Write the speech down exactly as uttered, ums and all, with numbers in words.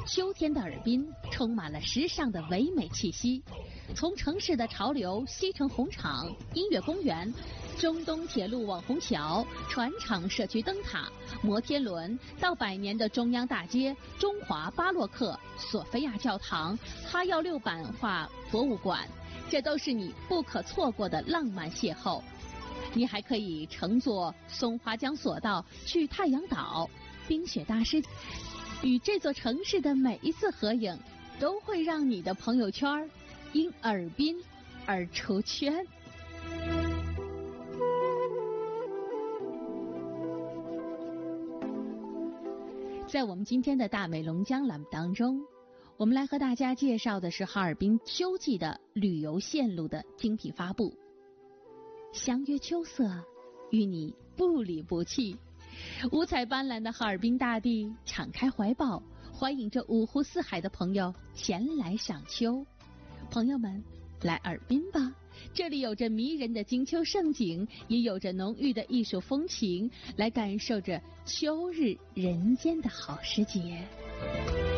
秋天的尔滨充满了时尚的唯美气息，从城市的潮流西城红场、音乐公园、中东铁路网红桥、船厂社区灯塔、摩天轮，到百年的中央大街、中华巴洛克、索菲亚教堂、哈药六版画博物馆，这都是你不可错过的浪漫邂逅。你还可以乘坐松花江索道去太阳岛、冰雪大师，与这座城市的每一次合影，都会让你的朋友圈因尔滨而出圈。在我们今天的大美龙江栏目当中，我们来和大家介绍的是哈尔滨秋季的旅游线路的精品发布。相约秋色，与你不离不弃。五彩斑斓的哈尔滨大地敞开怀抱，欢迎着五湖四海的朋友前来赏秋。朋友们，来尔滨吧，这里有着迷人的金秋盛景，也有着浓郁的艺术风情，来感受着秋日人间的好时节。